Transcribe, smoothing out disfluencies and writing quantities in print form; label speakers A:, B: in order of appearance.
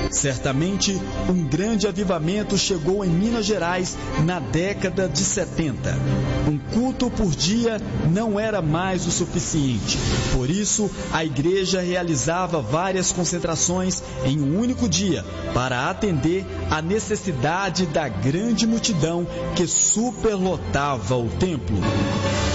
A: Certamente, um grande avivamento chegou em Minas Gerais na década de 70. Um culto por dia não era mais o suficiente. Por isso, a igreja realizava várias concentrações em um único dia para atender à necessidade da grande multidão que superlotava o templo.